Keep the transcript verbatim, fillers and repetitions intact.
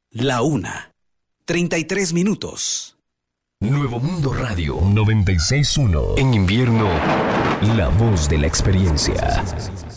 La una. Treinta y tres minutos. Nuevo Mundo Radio noventa y seis punto uno. En invierno, la voz de la experiencia.